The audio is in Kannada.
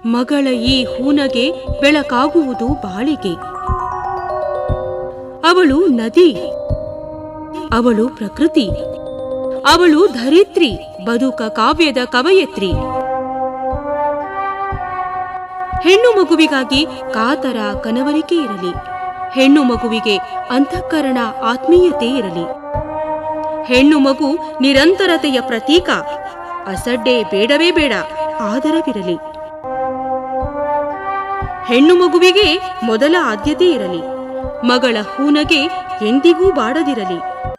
ಮಗಳ ಈ ಹೂನಗೆ ಬೆಳಕಾಗುವುದು ಬಾಳಿಗೆ. ಅವಳು ನದಿ, ಅವಳು ಪ್ರಕೃತಿ, ಅವಳು ಧರಿತ್ರಿ, ಬದುಕ ಕಾವ್ಯದ ಕವಯತ್ರಿ. ಹೆಣ್ಣು ಮಗುವಿಗಾಗಿ ಕಾತರ ಕನವರಿಕೆ ಇರಲಿ, ಹೆಣ್ಣು ಮಗುವಿಗೆ ಅಂತಃಕರಣ ಆತ್ಮೀಯತೆ ಇರಲಿ. ಹೆಣ್ಣು ಮಗು ನಿರಂತರತೆಯ ಪ್ರತೀಕ, ಅಸಡ್ಡೆ ಬೇಡವೇ ಬೇಡ, ಆದರವಿರಲಿ. ಹೆಣ್ಣು ಮಗುವಿಗೆ ಮೊದಲ ಆದ್ಯತೆ ಇರಲಿ, ಮಗಳ ಹೂನಗೆ ಎಂದಿಗೂ ಬಾಡದಿರಲಿ.